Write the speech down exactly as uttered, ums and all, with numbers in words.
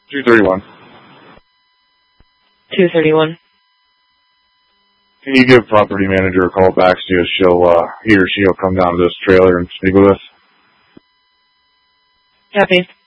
two thirty-one. two thirty-one. Can you give property manager a call back, see if she'll, uh, he or she will come down to this trailer and speak with us? Copy.